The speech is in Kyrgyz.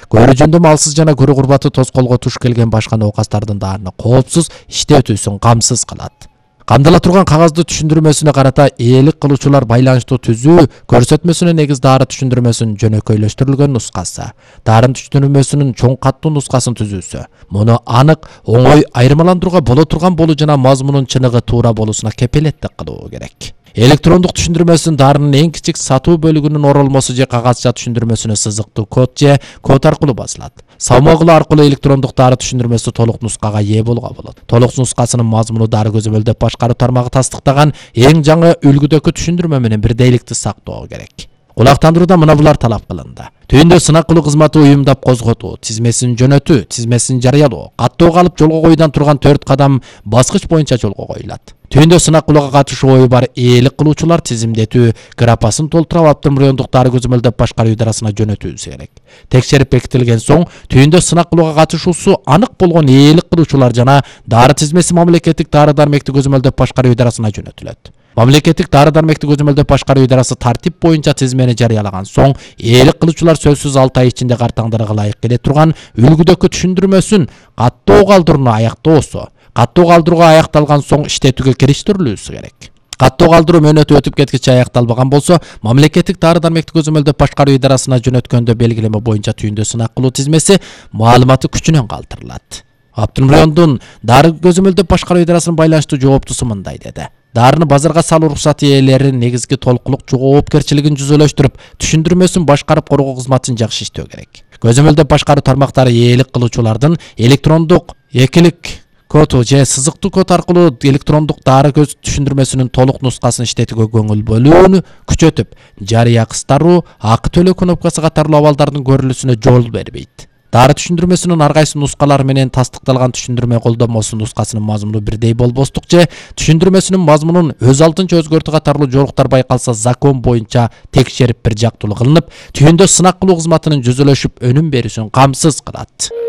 көрүү жөндөмү алсыз жана көрүү курбаты тоскоолго туш келген башка оокастардын дарыны коопсуз иштетүүсүн камсыз кылат. Камдыла турган кагазды түшүндүрмөсүнө карата ээлик кылуучулар байланыштуу түзүү көрсөтмөсүнө негиз дары түшүндүрмөсүнүн жөнөкөйлөштүрүлгөн нускасы, дарын түшүндүрмөсүнүн чоң каттуу нускасын түзүүсү. Муну анык, оңой айырмаландырууга боло турган болуу жана мазмунун чыныгы туура болуусуна кепилеттик кылуу керек. Электрондук түшүндүрмөсүн дарынын эң кичик сатуу бөлүгүнүн оролмосу же кагазча түшүндүрмөсүнө сызыктуу код же код аркылуу басылат. Салмагылы аркылуу электрондук дары түшүндүрмөсү толук нускага ээ болууга болот. Толук нускасынын мазмуну дары көзөмөлдөп башкаруу тармагы тастыктаган эң жаңы үлгүдөгү түшүндүрмө менен бирдейликти сактоо керек. Кулактандырууда мына булар талап кылынды. Түйүндө сынак кылуу кызматы уюмдап козготуу, тизмесин жөнөтүү, тизмесин жарыялоо, каттоого алып жолго коюудан турган 4 кадам баскыч боюнча жолго коюлат. Түйүндө сынак кылууга катышуу ою бар ээлик кылуучулар тизимдетүү, графасын толтуруп автомобилдик дары көзөмөлдөп башкаруу идарасына жөнөтүүсү керек. Текшерип бекитилген соң түйүндө сынак кылууга катышуусу анык болгон ээлик кылуучулар жана дары тизмеси мамлекеттик дары дармекти көзөмөлдөп башкаруу идарасына жөнөтүлөт. Мамлекеттик дары дармекти көзөмөлдөп башкаруу идарасы тартип боюнча тизмени жарыялаган соң ээлик кылуучулар сөзсүз 6 ай ичинде картаңдарга ылайык келе турган үлгүдөгү түшүндүрмөсүн каттоо калдырууну аяктоосу, каттоо калдырууга аякталган соң иштетүүгө кириштирилүүсү керек. Каттоо калдыруу мөөнөтү өтүп кеткиче аякталбаган болсо, мамлекеттик дары дармекти көзөмөлдөп башкаруу идарасына жөнөткөндө белгилеме боюнча түйүндө сынак кылуу тизмеси маалыматы күчүнөн калтырылат. Автоном райондун дары көзөмөлдөп башкаруу идарасынын байланыштуу жооптусу мындай деди. Дарыны базарга салуу уруксаты ээлери негизги толуктулук жоопкерчилигин жүзөлөштүрүп, түшүндүрмөсүн башкарып коргоо кызматын жакшы иштөө керек. Көзөмөлдөп башкаруу тармактары ээлик кылуучулардын электрондук экилик коду же сызыктуу код аркылуу электрондук дары көз түшүндүрмөсүнүн толук нускасын иштетүүгө көңүл бөлүүнү күчөтүп, жарыя кыстаруу, акы төлөө кнопкасы катарлуу абалдардын көрүлүүсүнө жол бербейт. Дары түшүндүрмөсүнүн ар кайсы нускалары менен тастыкталган түшүндүрмө колдонмосу нускасынын мазмуну бирдей болбостук же түшүндүрмөсүнүн мазмунун өз алдынча өзгөртүү катарлуу жоруктар байкалса закон боюнча текшерип бир жактуу кылынып, түйүндө сынак кылуу кызматынын жүзөлөшүп өнүм берүүсүн камсыз кылат.